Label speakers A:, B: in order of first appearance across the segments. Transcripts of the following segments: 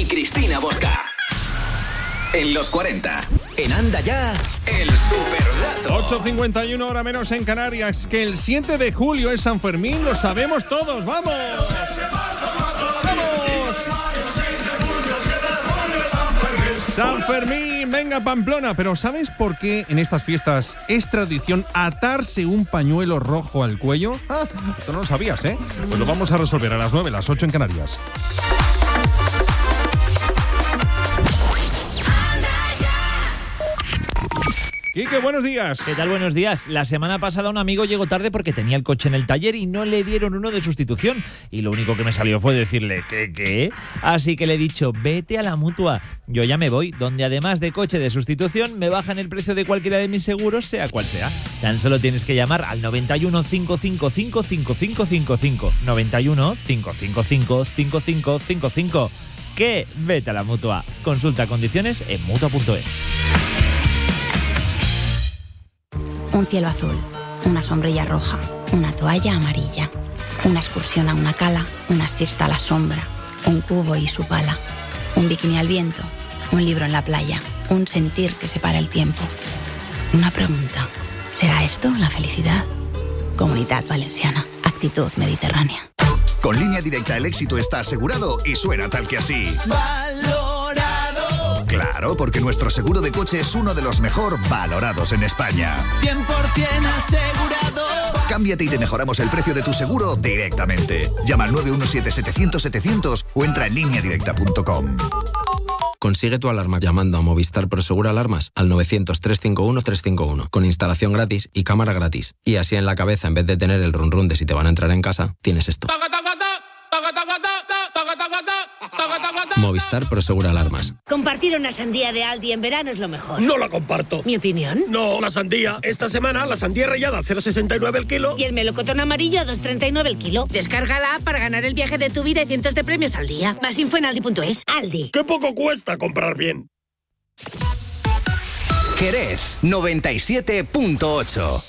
A: Cristina Bosca. En los 40. En Anda Ya, el superdato.
B: 8:51 hora menos en Canarias. Que el 7 de julio es San Fermín, lo sabemos todos. ¡Vamos! San Fermín, venga Pamplona. Pero ¿sabes por qué en estas fiestas es tradición atarse un pañuelo rojo al cuello? Esto no lo sabías, ¿eh? Pues lo vamos a resolver a las 9, las 8 en Canarias. Quique, buenos días.
C: ¿Qué tal? Buenos días. La semana pasada un amigo llegó tarde porque tenía el coche en el taller y no le dieron uno de sustitución. Y lo único que me salió fue decirle, ¿qué? Así que le he dicho, vete a la Mutua. Yo ya me voy, donde además de coche de sustitución, me bajan el precio de cualquiera de mis seguros, sea cual sea. Tan solo tienes que llamar al 91 555 5555. 91 555 5555. ¿Qué? Vete a la Mutua. Consulta condiciones en Mutua.es.
D: Un cielo azul, una sombrilla roja, una toalla amarilla, una excursión a una cala, una siesta a la sombra, un cubo y su pala, un bikini al viento, un libro en la playa, un sentir que separa el tiempo. Una pregunta, ¿será esto la felicidad? Comunidad Valenciana, actitud mediterránea.
E: Con Línea Directa el éxito está asegurado y suena tal que así. ¡Valorado! Claro, porque nuestro seguro de coche es uno de los mejor valorados en España.
F: 100% asegurado.
E: Cámbiate y te mejoramos el precio de tu seguro directamente. Llama al 917-700-700 o entra en lineadirecta.com.
G: Consigue tu alarma llamando a Movistar Prosegur Alarmas al 900-351-351 con instalación gratis y cámara gratis. Y así en la cabeza, en vez de tener el run run de si te van a entrar en casa, tienes esto. Movistar Prosegur Alarmas.
H: Compartir una sandía de Aldi en verano es lo mejor.
I: No la comparto.
H: ¿Mi opinión?
I: No, la sandía. Esta semana la sandía rallada a 0,69 el kilo.
H: Y el melocotón amarillo a 2,39 el kilo. Descárgala para ganar el viaje de tu vida y cientos de premios al día. Más info en Aldi.es. Aldi.
I: ¡Qué poco cuesta comprar bien!
A: Jerez 97.8.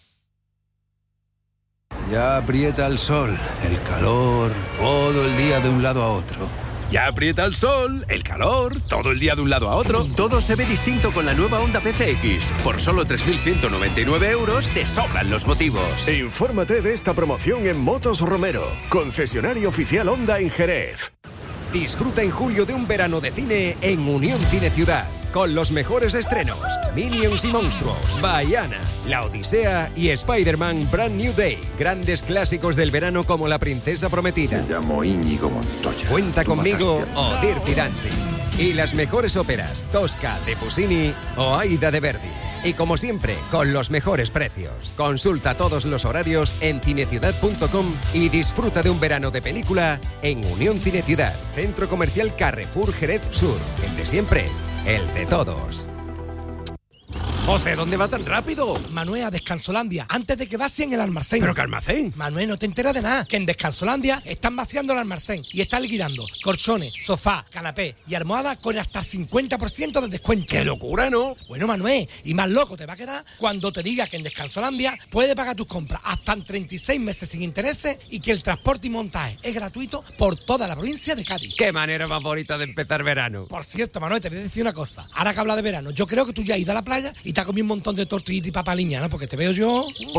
J: Ya aprieta el sol, el calor, todo el día de un lado a otro.
K: Ya aprieta el sol, el calor, todo el día de un lado a otro. Todo se ve distinto con la nueva Honda PCX. Por solo 3.199 euros te sobran los motivos.
L: Infórmate de esta promoción en Motos Romero, concesionario oficial Honda en Jerez.
M: Disfruta en julio de un verano de cine en Unión Cine Ciudad, con los mejores estrenos: Minions y Monstruos, Baiana, La Odisea y Spider-Man Brand New Day. Grandes clásicos del verano como La Princesa Prometida.
N: Me llamo Íñigo Montoya.
M: Cuenta conmigo o Dirty Dancing. Y las mejores óperas: Tosca de Puccini o Aida de Verdi. Y como siempre, con los mejores precios. Consulta todos los horarios en cineciudad.com y disfruta de un verano de película en Unión Cine Ciudad, Centro Comercial Carrefour Jerez Sur. El de siempre, el de todos.
I: José, ¿dónde va tan rápido?
O: Manuel, a Descansolandia, antes de que vacíen el almacén.
I: ¿Pero qué almacén?
O: Manuel, no te enteras de nada, que en Descansolandia están vaciando el almacén y están liquidando colchones, sofá, canapé y almohadas con hasta 50% de descuento.
I: ¡Qué locura!, ¿no?
O: Bueno, Manuel, y más loco te va a quedar cuando te diga que en Descansolandia puedes pagar tus compras hasta en 36 meses sin intereses y que el transporte y montaje es gratuito por toda la provincia de Cádiz.
I: ¡Qué manera más bonita de empezar verano!
O: Por cierto, Manuel, te voy a decir una cosa. Ahora que habla de verano, yo creo que tú ya has ido a la playa y te has comido un montón de tortillitas y papaliña, ¿no? Porque te veo yo...